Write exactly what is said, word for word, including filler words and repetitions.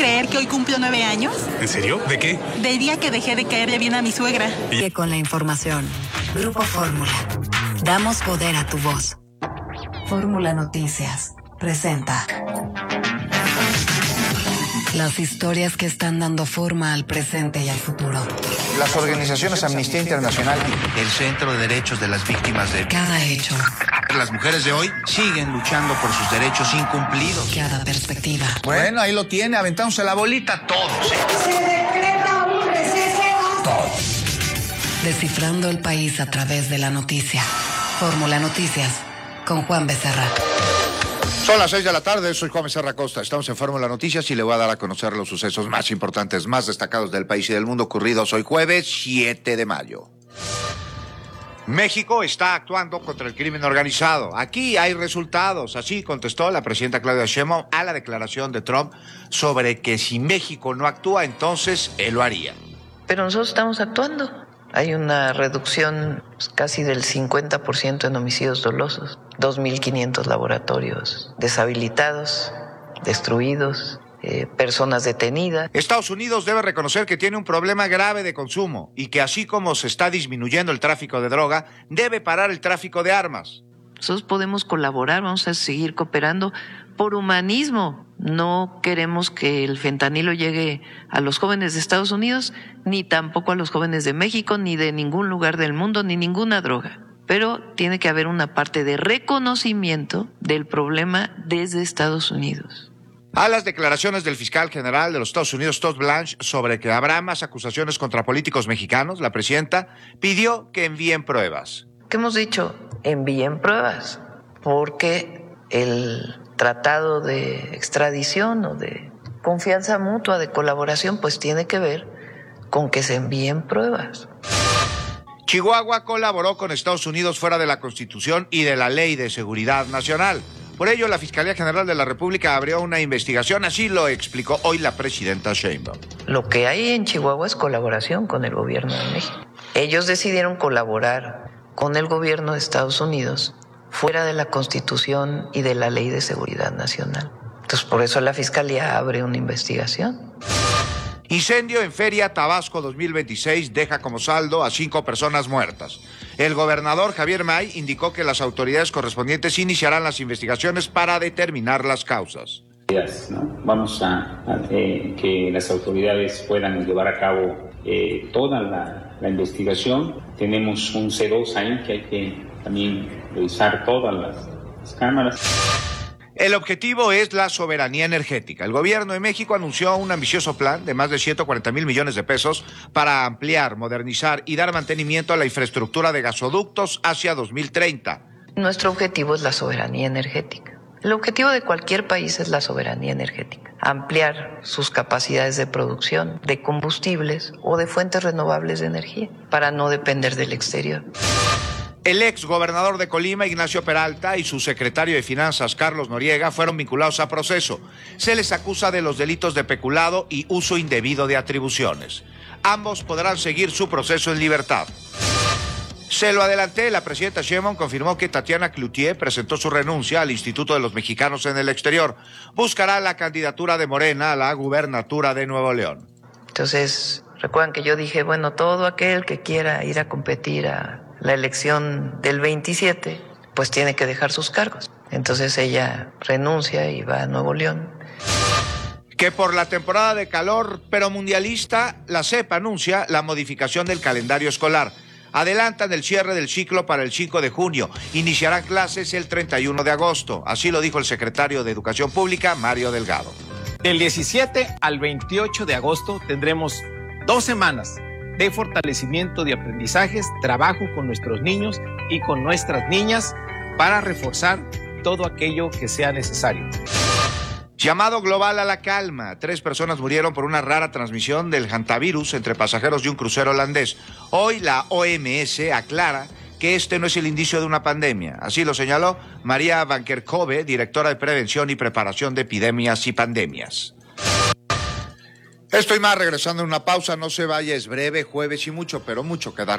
creer que hoy cumplo nueve años? ¿En serio? ¿De qué? Del día que dejé de caerle bien a mi suegra. Que con la información. Grupo Fórmula. Damos poder a tu voz. Fórmula Noticias presenta las historias que están dando forma al presente y al futuro. Las organizaciones Amnistía Internacional y el Centro de Derechos de las Víctimas de... Cada hecho. Las mujeres de hoy siguen luchando por sus derechos incumplidos. Cada perspectiva. Bueno, ahí lo tiene, aventándose la bolita todos. Se decreta un receso. Todos. Descifrando el país a través de la noticia. Fórmula Noticias con Juan Becerra. Son las seis de la tarde, soy Juan Becerra Costa. Estamos en Fórmula Noticias y le voy a dar a conocer los sucesos más importantes, más destacados del país y del mundo ocurridos hoy jueves siete de mayo. México está actuando contra el crimen organizado. Aquí hay resultados. Así contestó la presidenta Claudia Sheinbaum a la declaración de Trump sobre que si México no actúa, entonces él lo haría. Pero nosotros estamos actuando. Hay una reducción casi del cincuenta por ciento en homicidios dolosos, dos mil quinientos laboratorios deshabilitados, destruidos, eh, personas detenidas. Estados Unidos debe reconocer que tiene un problema grave de consumo y que así como se está disminuyendo el tráfico de droga, debe parar el tráfico de armas. Nosotros podemos colaborar, vamos a seguir cooperando por humanismo. No queremos que el fentanilo llegue a los jóvenes de Estados Unidos, ni tampoco a los jóvenes de México, ni de ningún lugar del mundo, ni ninguna droga. Pero tiene que haber una parte de reconocimiento del problema desde Estados Unidos. A las declaraciones del fiscal general de los Estados Unidos, Todd Blanche, sobre que habrá más acusaciones contra políticos mexicanos, la presidenta pidió que envíen pruebas. ¿Qué hemos dicho? Envíen pruebas, porque el tratado de extradición o de confianza mutua, de colaboración, pues tiene que ver con que se envíen pruebas. Chihuahua colaboró con Estados Unidos fuera de la Constitución y de la Ley de Seguridad Nacional. Por ello, la Fiscalía General de la República abrió una investigación, así lo explicó hoy la presidenta Sheinbaum. Lo que hay en Chihuahua es colaboración con el gobierno de México. Ellos decidieron colaborar con el gobierno de Estados Unidos fuera de la Constitución y de la Ley de Seguridad Nacional. Entonces, por eso la Fiscalía abre una investigación. Incendio en Feria Tabasco dos mil veintiséis deja como saldo a cinco personas muertas. El gobernador Javier May indicó que las autoridades correspondientes iniciarán las investigaciones para determinar las causas. ¿no? Vamos a, a eh, que las autoridades puedan llevar a cabo eh, toda la, la investigación. Tenemos un C dos ahí que hay que también revisar todas las, las cámaras. El objetivo es la soberanía energética. El gobierno de México anunció un ambicioso plan de más de ciento cuarenta mil millones de pesos para ampliar, modernizar y dar mantenimiento a la infraestructura de gasoductos hacia dos mil treinta. Nuestro objetivo es la soberanía energética. El objetivo de cualquier país es la soberanía energética. Ampliar sus capacidades de producción de combustibles o de fuentes renovables de energía para no depender del exterior. El ex gobernador de Colima, Ignacio Peralta, y su secretario de Finanzas, Carlos Noriega, fueron vinculados a proceso. Se les acusa de los delitos de peculado y uso indebido de atribuciones. Ambos podrán seguir su proceso en libertad. Se lo adelanté, la presidenta Sheinbaum confirmó que Tatiana Cloutier presentó su renuncia al Instituto de los Mexicanos en el Exterior. Buscará la candidatura de Morena a la gubernatura de Nuevo León. Entonces, recuerdan que yo dije, bueno, todo aquel que quiera ir a competir a la elección del veintisiete, pues tiene que dejar sus cargos. Entonces ella renuncia y va a Nuevo León. Que por la temporada de calor, pero mundialista, la C E P anuncia la modificación del calendario escolar. Adelantan el cierre del ciclo para el cinco de junio. Iniciarán clases el treinta y uno de agosto. Así lo dijo el secretario de Educación Pública, Mario Delgado. Del diecisiete al veintiocho de agosto tendremos dos semanas de fortalecimiento de aprendizajes, trabajo con nuestros niños y con nuestras niñas para reforzar todo aquello que sea necesario. Llamado global a la calma. Tres personas murieron por una rara transmisión del hantavirus entre pasajeros de un crucero holandés. Hoy la O M S aclara que este no es el indicio de una pandemia. Así lo señaló María Van Kerkhove, directora de Prevención y Preparación de Epidemias y Pandemias. Estoy más regresando en una pausa, no se vaya, es breve, jueves y mucho, pero mucho que dar.